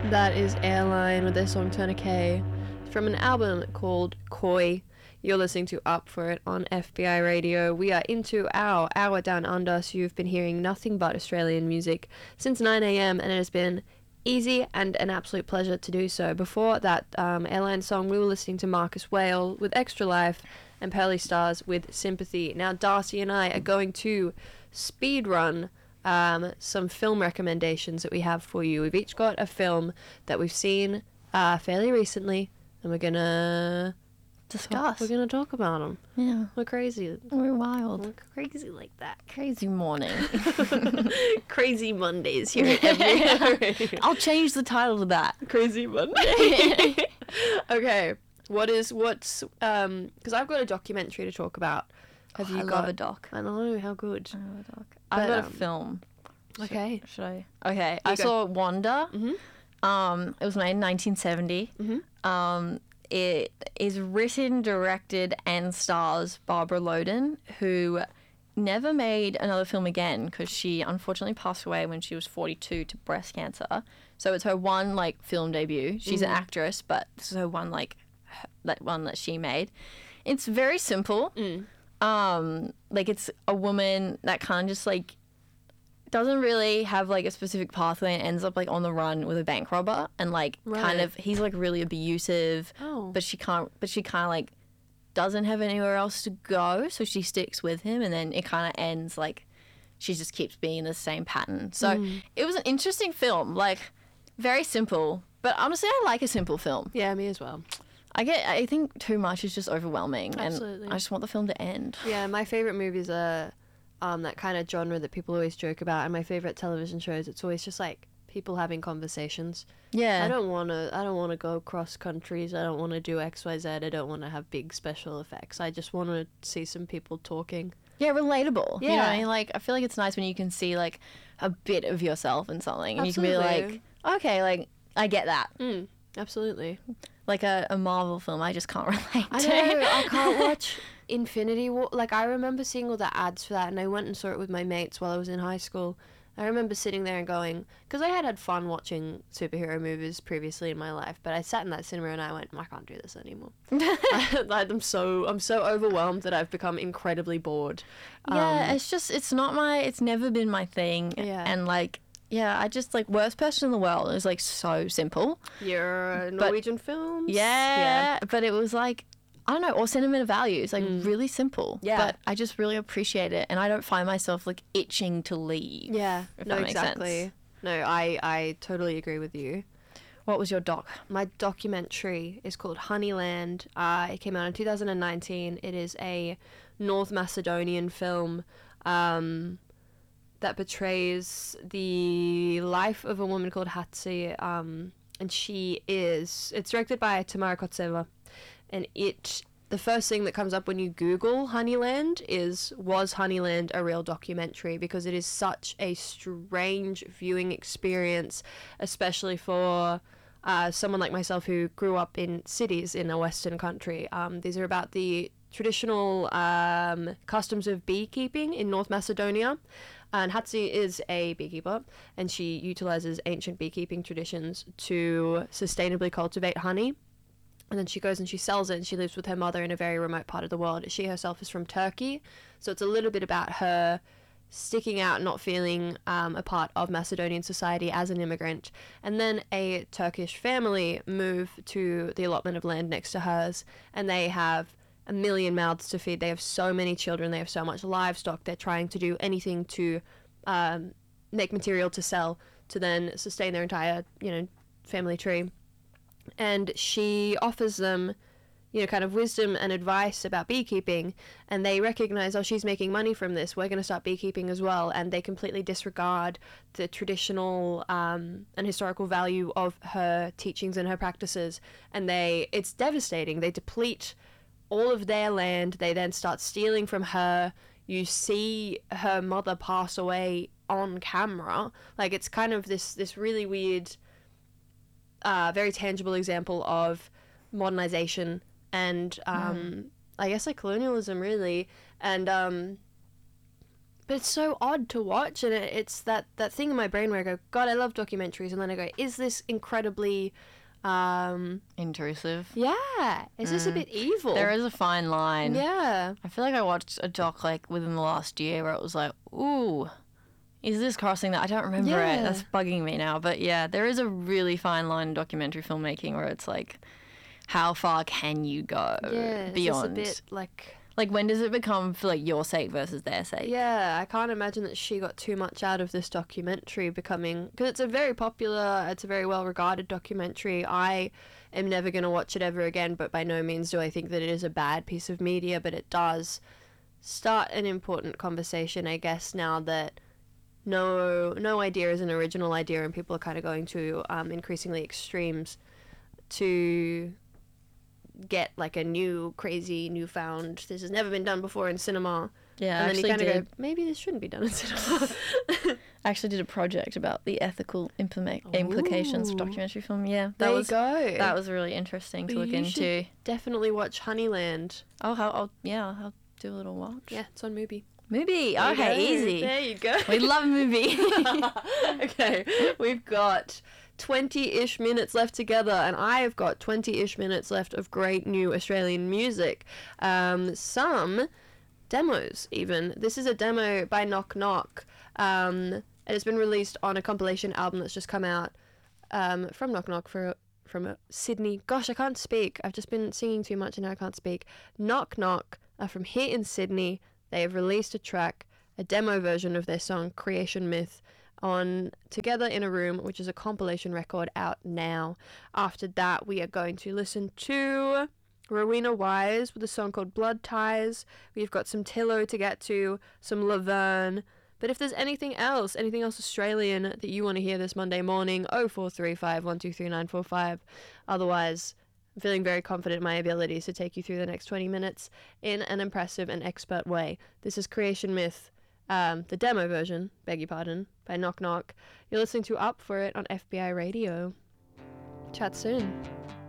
That is Airline with their song Turn a K from an album called Koi. You're listening to Up For It on FBI Radio. We are into our hour down under, so you've been hearing nothing but Australian music since 9 a.m. and it has been easy and an absolute pleasure to do so. Before that Airline song, we were listening to Marcus Whale with Extra Life and Pearly Stars with Sympathy. Now Darcy and I are going to speedrun some film recommendations that we have for you. We've each got a film that we've seen fairly recently, and we're gonna discuss. We're gonna talk about them. Yeah, We're crazy. we're wild. We're crazy like that. Crazy morning. Crazy Mondays here at every. I'll change the title to that. Crazy Monday. Okay, what's because I've got a documentary to talk about. Have you I got love a doc. I know, how good. I love a doc. I've But, got a film. Okay. Should I? Okay. I go. saw Wanda. Mhm. It was made in 1970. Mhm. It is written, directed, and stars Barbara Loden, who never made another film again because she unfortunately passed away when she was 42 to breast cancer. So it's her one film debut. She's an actress, but this is her one that one that she made. It's very simple. It's a woman that kind of just doesn't really have a specific pathway and ends up on the run with a bank robber and kind of he's really abusive. Oh. But she kind of doesn't have anywhere else to go, so she sticks with him, and then it kind of ends she just keeps being in the same pattern. So it was an interesting film, very simple, but honestly I like a simple film. Yeah, me as well. I think too much is just overwhelming. Absolutely. And I just want the film to end. Yeah, my favorite movies are that kind of genre that people always joke about, and my favorite television shows, it's always just people having conversations. Yeah. I don't want to go cross countries. I don't want to do XYZ. I don't want to have big special effects. I just want to see some people talking. Yeah, relatable. Yeah. You know what I mean? I feel it's nice when you can see a bit of yourself in something, and Absolutely. you can be okay, I get that. Absolutely. A Marvel film, I just can't relate I to. know, I can't watch Infinity War. I remember seeing all the ads for that, and I went and saw it with my mates while I was in high school. I remember sitting there and going, because I had fun watching superhero movies previously in my life, but I sat in that cinema and I went, I can't do this anymore. I'm so overwhelmed that I've become incredibly bored. Yeah, it's never been my thing. Yeah. And yeah, I just worst person in the world is so simple. You're a Norwegian films? Yeah, but it was I don't know, or sentimental values, really simple. Yeah. But I just really appreciate it, and I don't find myself itching to leave. Yeah, if no, that makes exactly. sense. No, I totally agree with you. What was your doc? My documentary is called Honeyland. It came out in 2019. It is a North Macedonian film that portrays the life of a woman called Hatsi, and it's directed by Tamara Kotseva, and the first thing that comes up when you Google Honeyland was Honeyland a real documentary, because it is such a strange viewing experience, especially for someone like myself who grew up in cities in a Western country. These are about the traditional customs of beekeeping in North Macedonia. And Hatsi is a beekeeper, and she utilizes ancient beekeeping traditions to sustainably cultivate honey. And then she goes and she sells it, and she lives with her mother in a very remote part of the world. She herself is from Turkey, so it's a little bit about her sticking out, not feeling a part of Macedonian society as an immigrant. And then a Turkish family move to the allotment of land next to hers, and they have a million mouths to feed. They have so many children. They have so much livestock. They're trying to do anything to make material to sell to then sustain their entire, family tree. And she offers them, kind of wisdom and advice about beekeeping, and they recognize, she's making money from this, we're going to start beekeeping as well. And they completely disregard the traditional and historical value of her teachings and her practices, and it's devastating. They deplete all of their land. They then start stealing from her. You see her mother pass away on camera. It's kind of this really weird, very tangible example of modernization and I guess colonialism, really. And but it's so odd to watch, and it's that thing in my brain where I go, God, I love documentaries, and then I go, is this incredibly Intrusive. yeah, is this a bit evil? There is a fine line. Yeah. I feel like I watched a doc like within the last year where it was like, ooh, is this crossing that? I don't remember Yeah. it. That's bugging me now. But yeah, there is a really fine line in documentary filmmaking where it's like, how far can you go Yeah, beyond? it's a bit Like, when does it become for like your sake versus their sake? yeah, I can't imagine that she got too much out of this documentary becoming, because it's a very popular, it's a very well regarded documentary. I am never going to watch it ever again, but by no means do I think that it is a bad piece of media, but it does start an important conversation, I guess, now that no idea is an original idea and people are kind of going to increasingly extremes to get like a new crazy newfound, this has never been done before in cinema. Yeah, And I then you actually kind of did. go, maybe this shouldn't be done in cinema. I actually did a project about the ethical implications of Ooh. documentary film. Yeah, There you go. that was really interesting to But look you into. should definitely watch Honeyland. I'll do a little watch. Yeah, it's on Mubi. Movie. There you Okay, go. easy. There you go. We love a movie. Okay, we've got 20-ish minutes left together, and I've got 20-ish minutes left of great new Australian music. Some demos, even. This is a demo by Knock Knock. And it's been released on a compilation album that's just come out from Knock Knock from Sydney. Gosh, I can't speak. I've just been singing too much and now I can't speak. Knock Knock are from here in Sydney. They have released a track, a demo version of their song Creation Myth, on Together in a Room, which is a compilation record out now. After that, we are going to listen to Rowena Wise with a song called Blood Ties. We've got some Tillo to get to, some Laverne. But if there's anything else Australian that you want to hear this Monday morning, 0435 123 945. Otherwise, I'm feeling very confident in my abilities to take you through the next 20 minutes in an impressive and expert way. This is Creation Myth, the demo version, beg your pardon, by Knock Knock. You're listening to Up For It on FBI Radio. Chat soon.